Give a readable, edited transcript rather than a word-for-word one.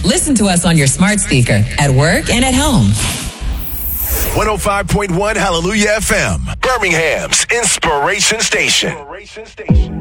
Listen to us on your smart speaker, at work and at home. 105.1 Hallelujah FM, Birmingham's Inspiration Station.